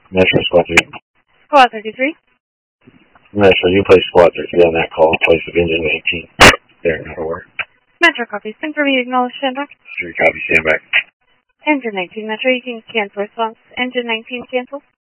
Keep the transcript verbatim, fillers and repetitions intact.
Metro Squad three. Squad thirty-three. Metro, you play Squad thirty-three on that call. Place of engine eighteen. There, that'll work. Metro copy. Send for me. Acknowledge standby. Three copy, stand back. Engine nineteen, Metro, you can cancel response. Engine nineteen, cancel.